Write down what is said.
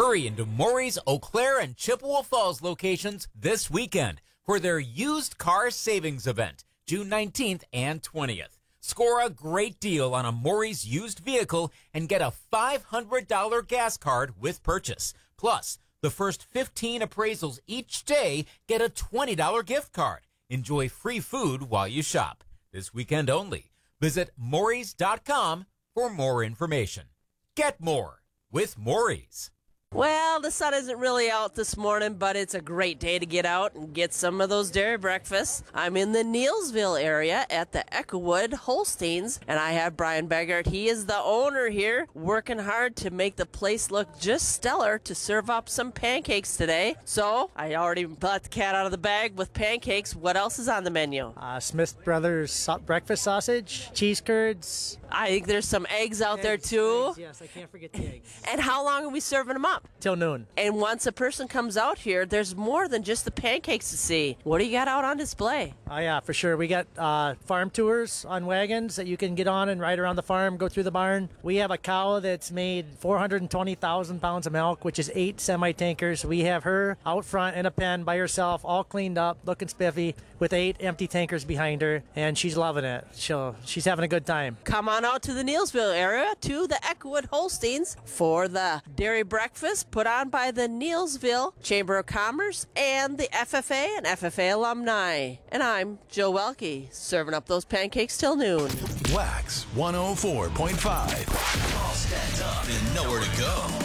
Hurry into Maury's Eau Claire and Chippewa Falls locations this weekend for their used car savings event, June 19th and 20th. Score a great deal on a Maury's used vehicle and get a $500 gas card with purchase. Plus, the first 15 appraisals each day get a $20 gift card. Enjoy free food while you shop. This weekend only. Visit Maurys.com for more information. Get more with Maury's. Well, the sun isn't really out this morning, but it's a great day to get out and get some of those dairy breakfasts. I'm in the Neilsville area at the Echowood Holsteins, and I have Brian Beggart. He is the owner here, working hard to make the place look just stellar to serve up some pancakes today. So, I already let the cat out of the bag with pancakes. What else is on the menu? Smith Brothers breakfast sausage, cheese curds. I think there's some eggs out there, too. Eggs, yes, I can't forget the eggs. And how long are we serving them up? Till noon. And once a person comes out here, there's more than just the pancakes to see. What do you got out on display? Oh, yeah, for sure. We got farm tours on wagons that you can get on and ride around the farm, go through the barn. We have a cow that's made 420,000 pounds of milk, which is 8 semi-tankers. We have her out front in a pen by herself, all cleaned up, looking spiffy, with 8 empty tankers behind her, and she's loving it. She's having a good time. Come on out to the Neilsville area, to the Echowood Holsteins, for the dairy breakfast put on by the Neilsville Chamber of Commerce and the FFA and FFA alumni. And I'm Joe Welke, serving up those pancakes till noon. Wax 104.5. All stacked up and nowhere to go.